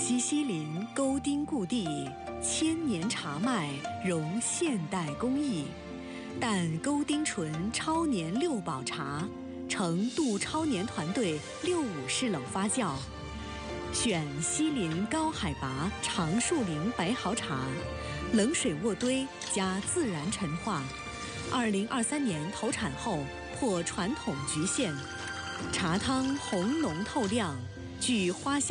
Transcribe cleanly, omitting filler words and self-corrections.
西西林沟丁故地，千年茶脉融现代工艺，但沟丁醇超年6保茶，成杜超年团队65式冷发酵，选西林高海拔长树林白毫茶，冷水渥堆加自然陈化。2023年投产后破传统局限，茶汤红浓透亮，具花香。